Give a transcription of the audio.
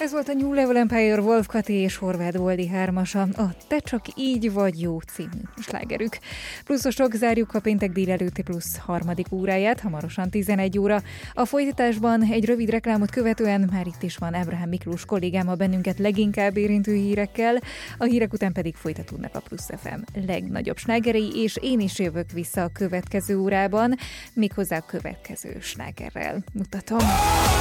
Ez volt a New Level Empire, Wolf Kati és Horváth Goldi hármasa, a Te csak így vagy jó című slágerük. Pluszosok, zárjuk a péntek délelőtti plusz harmadik óráját, hamarosan 11 óra. A folytatásban egy rövid reklámot követően már itt is van Ábrahám Miklós kollégám a bennünket leginkább érintő hírekkel, a hírek után pedig folytatódnak a Plusz FM legnagyobb slágerei, és én is jövök vissza a következő órában, méghozzá a következő slágerrel. Mutatom.